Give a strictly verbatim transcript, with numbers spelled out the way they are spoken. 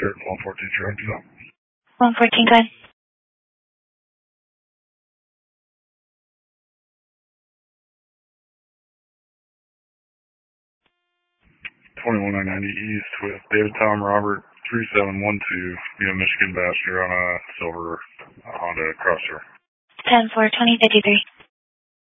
Sheriff one fourteen, Sheriff. one fourteen, go ahead. twenty-one nine ninety East with David Tom Robert three seven one two via Michigan Basher on a silver Honda Crosser. ten four, twenty fifty-three.